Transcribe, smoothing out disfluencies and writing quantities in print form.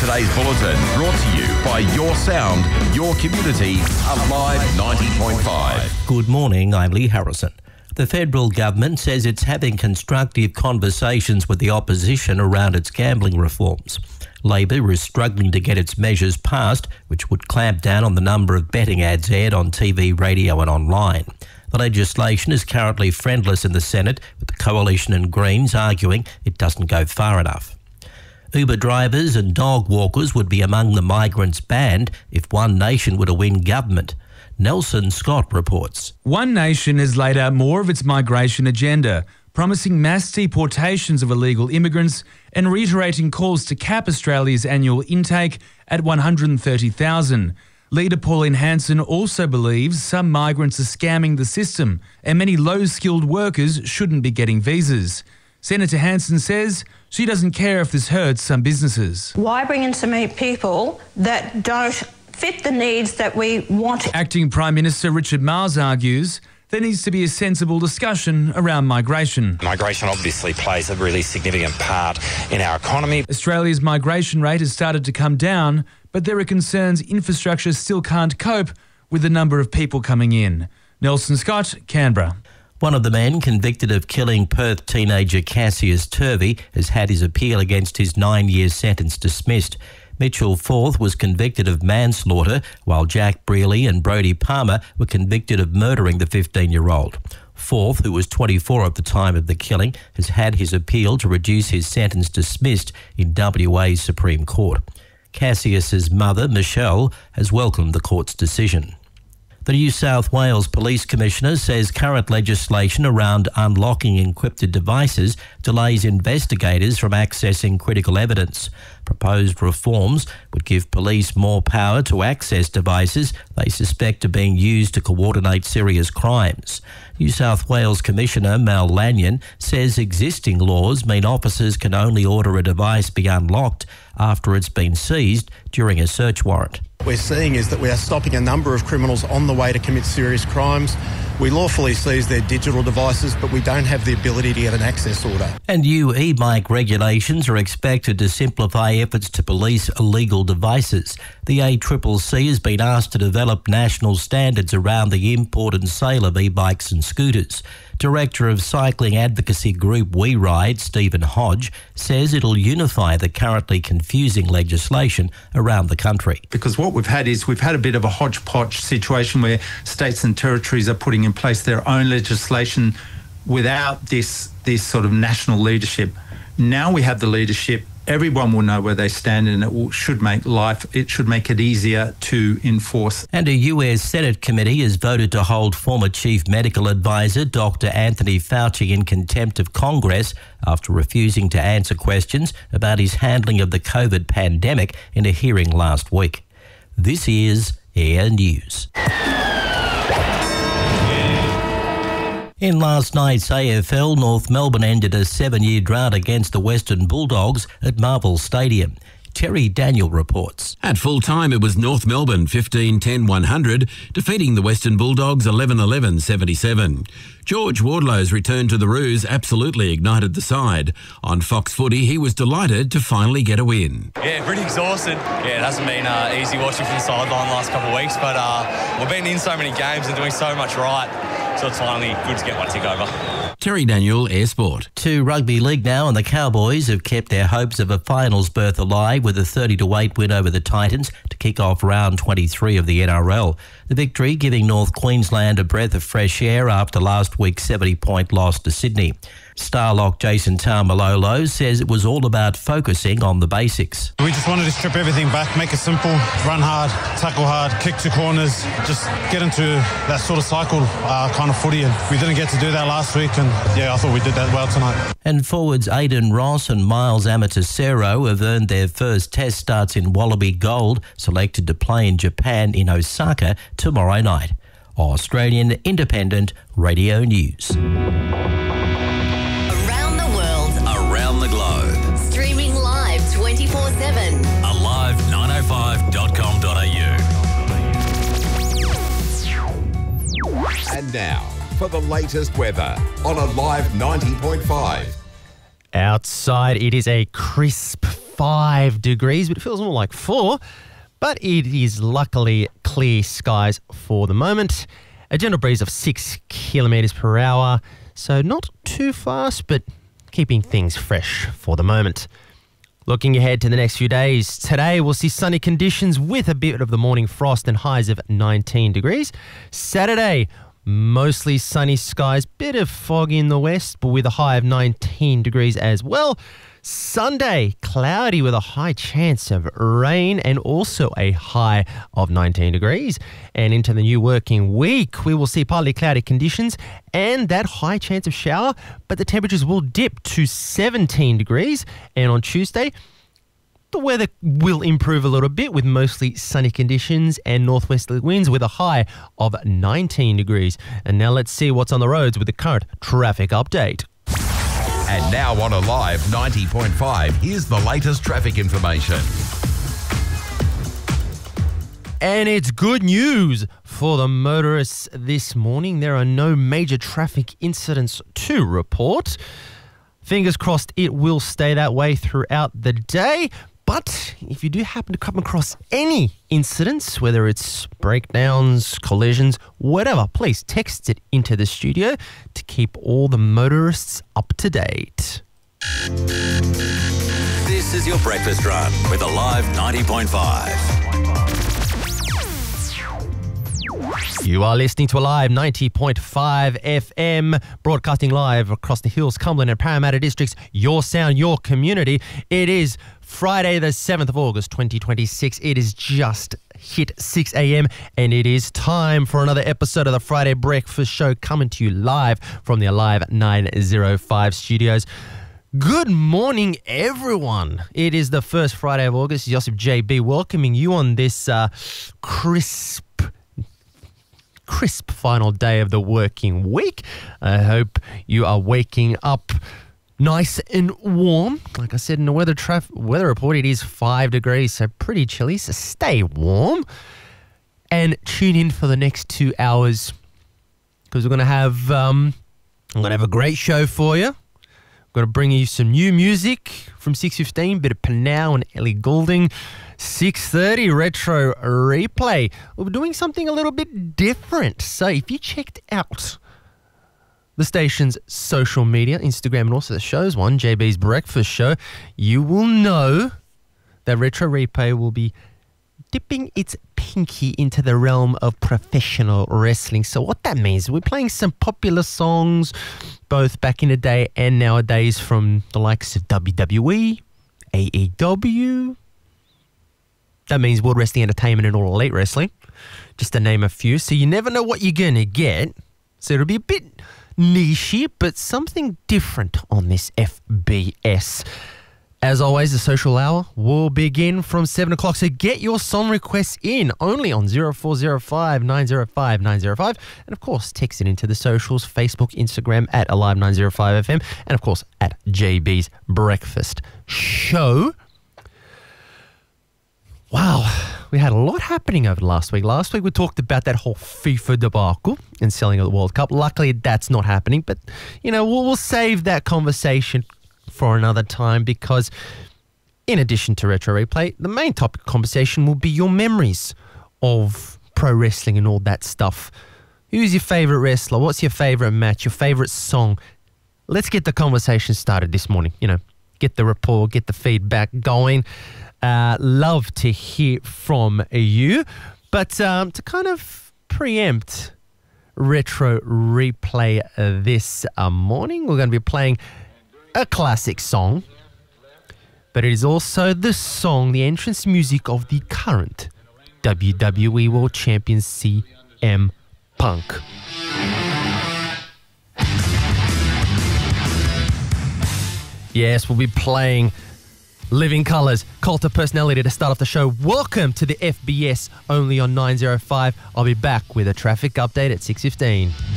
Today's bulletin brought to you by Your Sound, Your Community, Alive 90.5. Good morning, I'm Lee Harrison. The federal government says it's having constructive conversations with the opposition around its gambling reforms. Labor is struggling to get its measures passed, which would clamp down on the number of betting ads aired on TV, radio and online. The legislation is currently friendless in the Senate, with the Coalition and Greens arguing it doesn't go far enough. Uber drivers and dog walkers would be among the migrants banned if One Nation were to win government. Nelson Scott reports. One Nation has laid out more of its migration agenda, promising mass deportations of illegal immigrants and reiterating calls to cap Australia's annual intake at 130,000. Leader Pauline Hanson also believes some migrants are scamming the system and many low-skilled workers shouldn't be getting visas. Senator Hanson says she doesn't care if this hurts some businesses. Why bring in so many people that don't fit the needs that we want? Acting Prime Minister Richard Marles argues there needs to be a sensible discussion around migration. Migration obviously plays a really significant part in our economy. Australia's migration rate has started to come down, but there are concerns infrastructure still can't cope with the number of people coming in. Nelson Scott, Canberra. One of the men convicted of killing Perth teenager Cassius Turvey has had his appeal against his 9-year sentence dismissed. Mitchell Forth was convicted of manslaughter, while Jack Brealey and Brodie Palmer were convicted of murdering the 15-year-old. Forth, who was 24 at the time of the killing, has had his appeal to reduce his sentence dismissed in WA's Supreme Court. Cassius's mother, Michelle, has welcomed the court's decision. The New South Wales Police Commissioner says current legislation around unlocking encrypted devices delays investigators from accessing critical evidence. Proposed reforms would give police more power to access devices they suspect are being used to coordinate serious crimes. New South Wales Commissioner Mal Lanyon says existing laws mean officers can only order a device be unlocked after it's been seized during a search warrant. What we're seeing is that we are stopping a number of criminals on the way to commit serious crimes. We lawfully seize their digital devices, but we don't have the ability to get an access order. And new e-bike regulations are expected to simplify efforts to police illegal devices. The ACCC has been asked to develop national standards around the import and sale of e-bikes and scooters. Director of cycling advocacy group WeRide, Stephen Hodge, says it'll unify the currently confusing legislation around the country. Because what we've had a bit of a hodgepodge situation where states and territories are putting in place their own legislation without this sort of national leadership. Now we have the leadership. Everyone will know where they stand, and it should make it easier to enforce. And a US Senate committee has voted to hold former Chief Medical Advisor Dr. Anthony Fauci in contempt of Congress after refusing to answer questions about his handling of the COVID pandemic in a hearing last week. This is Air News. In last night's AFL, North Melbourne ended a 7-year drought against the Western Bulldogs at Marvel Stadium. Terry Daniel reports. At full time, it was North Melbourne 15-10-100, defeating the Western Bulldogs 11-11-77. George Wardlow's return to the Roos absolutely ignited the side. On Fox Footy, he was delighted to finally get a win. Yeah, pretty exhausted. Yeah, it hasn't been easy watching from the sideline the last couple of weeks, but we've been in so many games and doing so much right, so it's finally good to get one tick over. Terry Daniel, Air Sport. To rugby league now, and the Cowboys have kept their hopes of a finals berth alive with a 30-8 win over the Titans to kick off round 23 of the NRL. The victory giving North Queensland a breath of fresh air after last week's 70-point loss to Sydney. Starlock Jason Taumalolo says it was all about focusing on the basics. We just wanted to strip everything back, make it simple, run hard, tackle hard, kick to corners, just get into that sort of cycle kind of footy. And we didn't get to do that last week, and I thought we did that well tonight. And forwards Aidan Ross and Miles Amatisero have earned their first test starts in Wallaby Gold, selected to play in Japan in Osaka tomorrow night. Australian Independent Radio News. Around the world. Around the globe. Streaming live 24/7. Alive905.com.au. And now, for the latest weather on Alive 90.5. Outside, it is a crisp 5 degrees, but it feels more like 4. But it is luckily clear skies for the moment. A gentle breeze of 6 kilometres per hour, so not too fast, but keeping things fresh for the moment. Looking ahead to the next few days, today we'll see sunny conditions with a bit of the morning frost and highs of 19 degrees. Saturday, mostly sunny skies, bit of fog in the west, but with a high of 19 degrees as well. Sunday, cloudy with a high chance of rain and also a high of 19 degrees. And into the new working week, we will see partly cloudy conditions and that high chance of shower, but the temperatures will dip to 17 degrees. And on Tuesday, the weather will improve a little bit with mostly sunny conditions and northwesterly winds with a high of 19 degrees. And now let's see what's on the roads with the current traffic update. And now on Alive 90.5, here's the latest traffic information. And it's good news for the motorists this morning. There are no major traffic incidents to report. Fingers crossed it will stay that way throughout the day. But if you do happen to come across any incidents, whether it's breakdowns, collisions, whatever, please text it into the studio to keep all the motorists up to date. This is your breakfast run with Alive 90.5. You are listening to Alive 90.5 FM, broadcasting live across the Hills, Cumberland and Parramatta districts. Your sound, your community. It is Friday the 7th of August 2026. It is just hit 6 a.m. and it is time for another episode of the Friday Breakfast Show coming to you live from the Alive 905 studios. Good morning, everyone. It is the first Friday of August. Joseph JB welcoming you on this crisp final day of the working week. I hope you are waking up nice and warm. Like I said in the weather report, it is 5 degrees, so pretty chilly, so stay warm. And tune in for the next 2 hours because we're going to have a great show for you. I'm going to bring you some new music from 6:15, bit of Panau and Ellie Goulding. 6:30 retro replay. We're doing something a little bit different. So if you checked out the station's social media, Instagram and also the show's one, JB's Breakfast Show, you will know that retro replay will be dipping its pinky into the realm of professional wrestling. So what that means, we're playing some popular songs, both back in the day and nowadays, from the likes of WWE, AEW. That means World Wrestling Entertainment and All Elite Wrestling, just to name a few. So you never know what you're going to get. So it'll be a bit niche, but something different on this FBS. As always, the social hour will begin from 7 o'clock, so get your song requests in only on 0405 905 905. And of course, text it into the socials, Facebook, Instagram at Alive 905 FM, and of course at JB's Breakfast Show. Wow, we had a lot happening over last week. Last week we talked about that whole FIFA debacle and selling of the World Cup. Luckily, that's not happening, but we'll save that conversation for another time because in addition to Retro Replay, the main topic of conversation will be your memories of pro wrestling and all that stuff. Who's your favourite wrestler? What's your favourite match? Your favourite song? Let's get the conversation started this morning. Get the rapport, get the feedback going. Love to hear from you. But to kind of preempt Retro Replay this morning, we're going to be playing a classic song, but it is also the song, the entrance music of the current WWE World Champion CM Punk. Yes, we'll be playing Living Colours, Cult of Personality to start off the show. Welcome to the FBS, only on 905. I'll be back with a traffic update at 6:15.